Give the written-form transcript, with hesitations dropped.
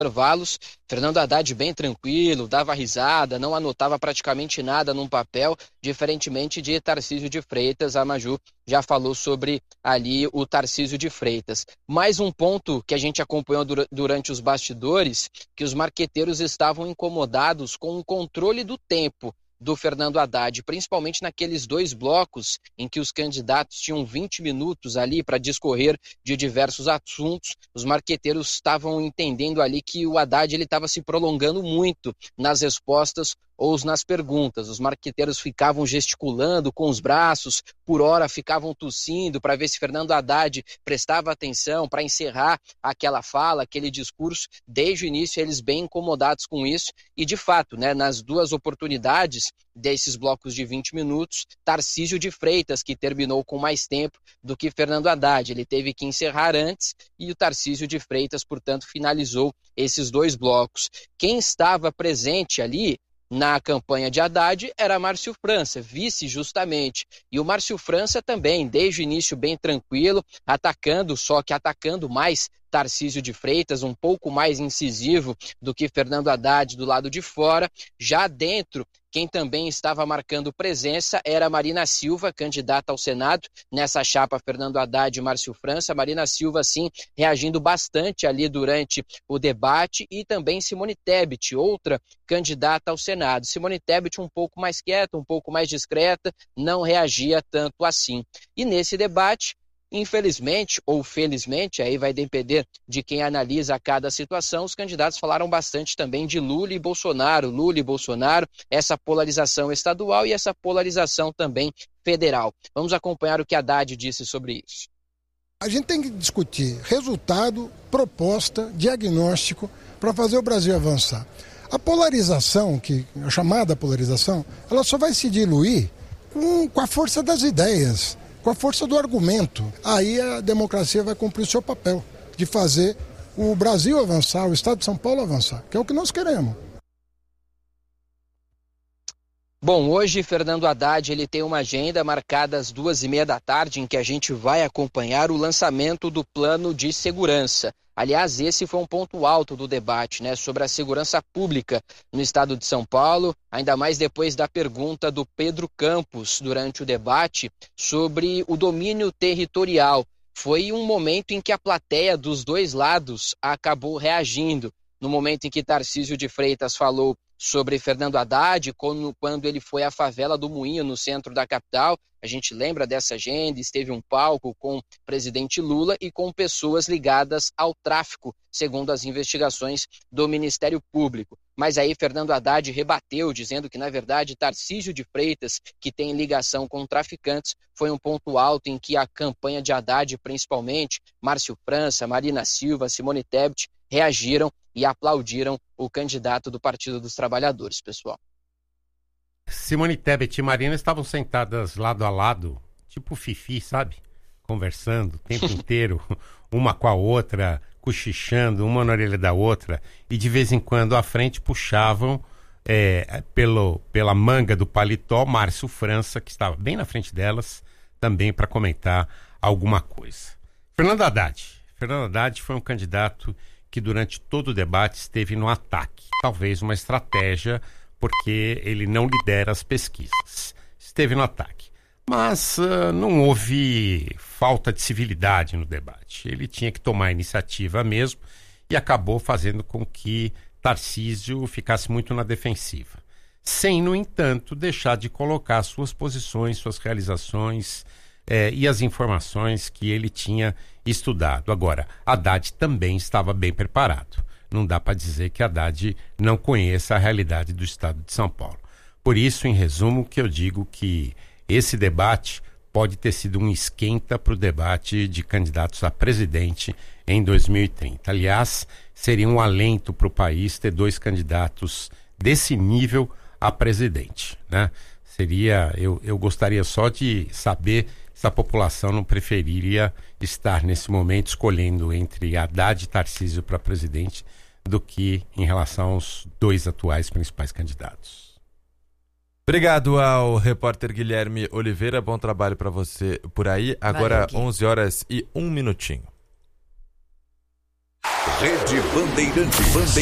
intervalos, Fernando Haddad bem tranquilo, dava risada, não anotava praticamente nada num papel, diferentemente de Tarcísio de Freitas. A Maju já falou sobre ali o Tarcísio de Freitas. Mais um ponto que a gente acompanhou durante os bastidores, que os marqueteiros estavam incomodados com o controle do tempo do Fernando Haddad, principalmente naqueles 2 blocos em que os candidatos tinham 20 minutos ali para discorrer de diversos assuntos. Os marqueteiros estavam entendendo ali que o Haddad estava se prolongando muito nas respostas ou nas perguntas. Os marqueteiros ficavam gesticulando com os braços, por hora ficavam tossindo para ver se Fernando Haddad prestava atenção para encerrar aquela fala, aquele discurso. Desde o início eles bem incomodados com isso e de fato, né, nas 2 oportunidades desses blocos de 20 minutos, Tarcísio de Freitas, que terminou com mais tempo do que Fernando Haddad, ele teve que encerrar antes e o Tarcísio de Freitas, portanto, finalizou esses 2 blocos. Quem estava presente ali na campanha de Haddad era Márcio França, vice justamente. E o Márcio França também, desde o início bem tranquilo, atacando, só que atacando mais Tarcísio de Freitas, um pouco mais incisivo do que Fernando Haddad do lado de fora. Já dentro, quem também estava marcando presença era Marina Silva, candidata ao Senado, nessa chapa Fernando Haddad e Márcio França. Marina Silva, sim, reagindo bastante ali durante o debate, e também Simone Tebet, outra candidata ao Senado. Simone Tebet um pouco mais quieta, um pouco mais discreta, não reagia tanto assim. E nesse debate, infelizmente ou felizmente, aí vai depender de quem analisa cada situação, os candidatos falaram bastante também de Lula e Bolsonaro, essa polarização estadual e essa polarização também federal. Vamos acompanhar o que Haddad disse sobre isso. A gente tem que discutir resultado, proposta, diagnóstico para fazer o Brasil avançar. A polarização, a chamada polarização, ela só vai se diluir com a força das ideias, com a força do argumento. Aí a democracia vai cumprir o seu papel de fazer o Brasil avançar, o Estado de São Paulo avançar, que é o que nós queremos. Bom, hoje Fernando Haddad ele tem uma agenda marcada às 2h30 da tarde, em que a gente vai acompanhar o lançamento do plano de segurança. Aliás, esse foi um ponto alto do debate, né, sobre a segurança pública no estado de São Paulo, ainda mais depois da pergunta do Pedro Campos durante o debate sobre o domínio territorial. Foi um momento em que a plateia dos 2 lados acabou reagindo. No momento em que Tarcísio de Freitas falou sobre Fernando Haddad, quando ele foi à favela do Moinho, no centro da capital, a gente lembra dessa agenda, esteve um palco com o presidente Lula e com pessoas ligadas ao tráfico, segundo as investigações do Ministério Público. Mas aí Fernando Haddad rebateu, dizendo que, na verdade, Tarcísio de Freitas, que tem ligação com traficantes, foi um ponto alto em que a campanha de Haddad, principalmente Márcio França, Marina Silva, Simone Tebet, reagiram e aplaudiram o candidato do Partido dos Trabalhadores, pessoal. Simone Tebet e Marina estavam sentadas lado a lado, tipo fifi, sabe? Conversando o tempo inteiro, uma com a outra, cochichando, uma na orelha da outra, e de vez em quando à frente puxavam pela manga do paletó Márcio França, que estava bem na frente delas, também para comentar alguma coisa. Fernando Haddad foi um candidato que durante todo o debate esteve no ataque. Talvez uma estratégia, porque ele não lidera as pesquisas. Esteve no ataque. Mas não houve falta de civilidade no debate. Ele tinha que tomar a iniciativa mesmo e acabou fazendo com que Tarcísio ficasse muito na defensiva. Sem, no entanto, deixar de colocar suas posições, suas realizações e as informações que ele tinha estudado. Agora, Haddad também estava bem preparado. Não dá para dizer que Haddad não conheça a realidade do estado de São Paulo. Por isso, em resumo, que eu digo que esse debate pode ter sido um esquenta para o debate de candidatos a presidente em 2030. Aliás, seria um alento para o país ter 2 candidatos desse nível a presidente, né? Eu gostaria só de saber se a população não preferiria estar nesse momento escolhendo entre Haddad e Tarcísio para presidente do que em relação aos 2 atuais principais candidatos. Obrigado ao repórter Guilherme Oliveira, bom trabalho para você por aí. Agora 11h01. Rede Bandeirantes.